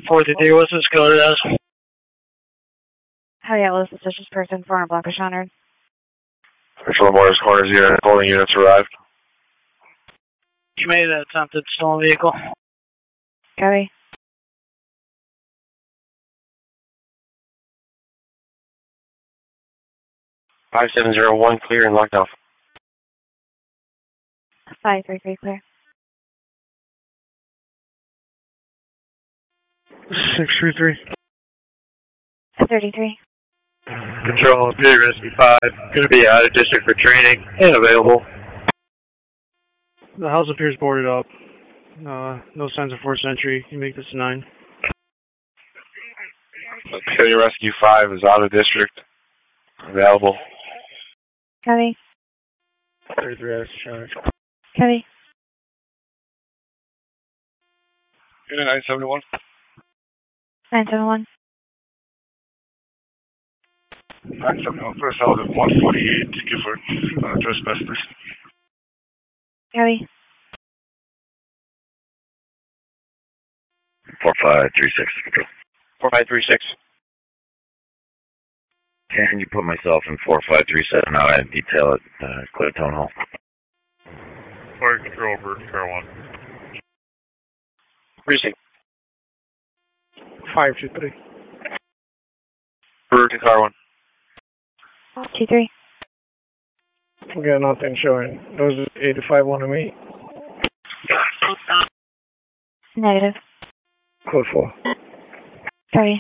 433, what's this code as? Hi, Atlas, suspicious person, 400 Blanco Shonard. Patrol Morris Corners unit, holding units arrived. You made an attempted stolen vehicle. Copy. Five 701 clear and locked off. 533 clear. 633. 33. Control, P Rescue 5, going to be out of district for training and available. The house appears boarded up. No signs of forced entry. You make this a 9. City Rescue 5 is out of district. Available. Copy. 33 out of charge. Copy. Unit 971. 971. 971, first house at 148, Gifford, trespassers. Copy. 4536. 4536. Can you put myself in 4537 out and detail at Clear Town Hall? Fire control for car 1. Precinct. 523. Burton car 1. 23. We got nothing showing. Those are 851 to me. Negative. Code 4. Copy.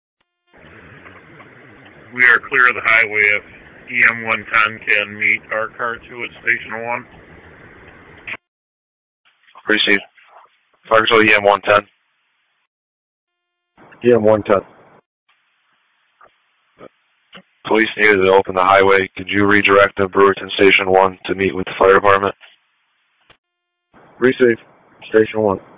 We are clear of the highway if EM 110 can meet our car 2 at Station 1. Received. Fire control EM 110. EM 110. Police needed to open the highway. Could you redirect them Brewerton Station 1 to meet with the fire department? Receive. Station 1.